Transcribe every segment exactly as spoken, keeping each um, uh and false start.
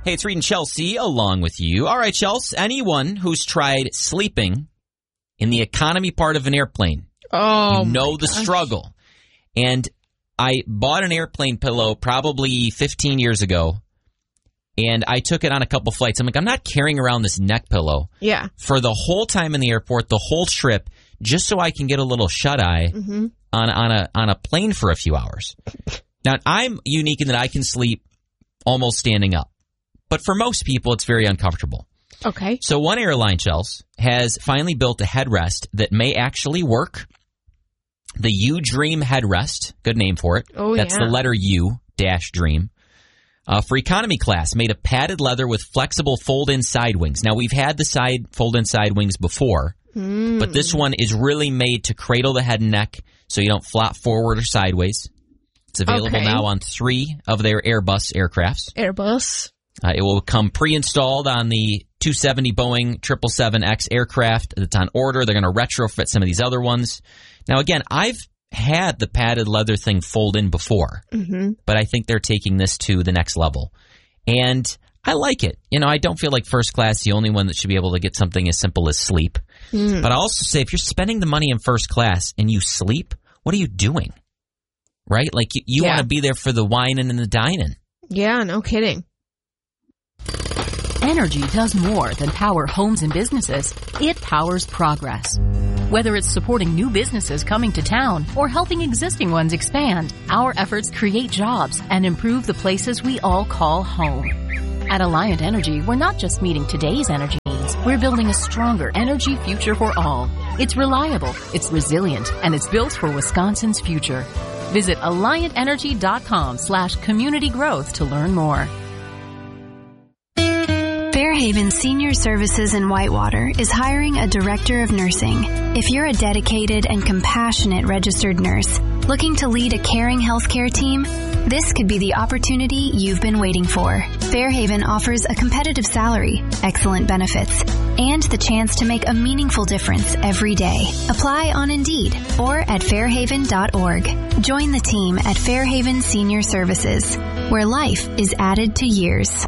Hey, it's Reed and Chelsea along with you. All right, Chelsea, anyone who's tried sleeping in the economy part of an airplane, oh, you know the gosh. struggle. And I bought an airplane pillow probably fifteen years ago, and I took it on a couple flights. I'm like, I'm not carrying around this neck pillow yeah. for the whole time in the airport, the whole trip, just so I can get a little shut-eye mm-hmm. on, on, a, on a plane for a few hours. Now, I'm unique in that I can sleep almost standing up. But for most people, it's very uncomfortable. Okay. So one airline, Chelsea, has finally built a headrest that may actually work. The U Dream headrest, good name for it. Oh, That's yeah. the letter U dash Dream. Uh, for economy class, made of padded leather with flexible fold-in side wings. Now, we've had the side fold-in side wings before, mm. but this one is really made to cradle the head and neck so you don't flop forward or sideways. It's available okay. now on three of their Airbus aircrafts. Airbus. Uh, it will come pre-installed on the two seventy Boeing triple seven X aircraft that's on order. They're going to retrofit some of these other ones. Now, again, I've had the padded leather thing fold in before, mm-hmm. but I think they're taking this to the next level. And I like it. You know, I don't feel like first class is the only one that should be able to get something as simple as sleep. Mm. But I also say if you're spending the money in first class and you sleep, what are you doing? Right? Like, you, you yeah. want to be there for the whining and the dining. Yeah, no kidding. Energy does more than power homes and businesses. It powers progress. Whether it's supporting new businesses coming to town or helping existing ones expand, our efforts create jobs and improve the places we all call home. At Alliant Energy, we're not just meeting today's energy needs. We're building a stronger energy future for all. It's reliable, it's resilient, and it's built for Wisconsin's future. Visit alliantenergy.com slash community growth to learn more. Fairhaven Senior Services in Whitewater is hiring a director of nursing. If you're a dedicated and compassionate registered nurse looking to lead a caring healthcare team, this could be the opportunity you've been waiting for. Fairhaven offers a competitive salary, excellent benefits, and the chance to make a meaningful difference every day. Apply on Indeed or at fairhaven dot org. Join the team at Fairhaven Senior Services, where life is added to years.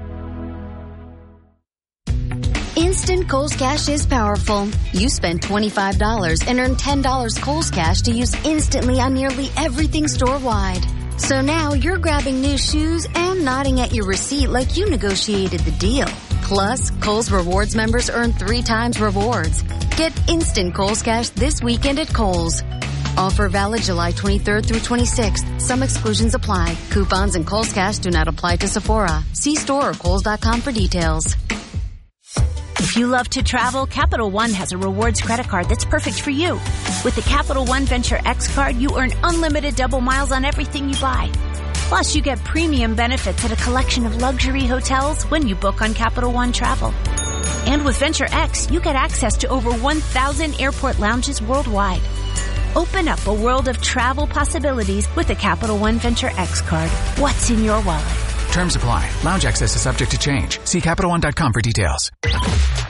Instant Kohl's Cash is powerful. You spend twenty-five dollars and earn ten dollars Kohl's Cash to use instantly on nearly everything store-wide. So now you're grabbing new shoes and nodding at your receipt like you negotiated the deal. Plus, Kohl's Rewards members earn three times rewards. Get instant Kohl's Cash this weekend at Kohl's. Offer valid July twenty-third through twenty-sixth. Some exclusions apply. Coupons and Kohl's Cash do not apply to Sephora. See store or kohls dot com for details. If you love to travel, Capital One has a rewards credit card that's perfect for you. With the Capital One Venture X card, you earn unlimited double miles on everything you buy. Plus, you get premium benefits at a collection of luxury hotels when you book on Capital One Travel. And with Venture X, you get access to over one thousand airport lounges worldwide. Open up a world of travel possibilities with the Capital One Venture X card. What's in your wallet? Terms apply. Lounge access is subject to change. See Capital One dot com for details.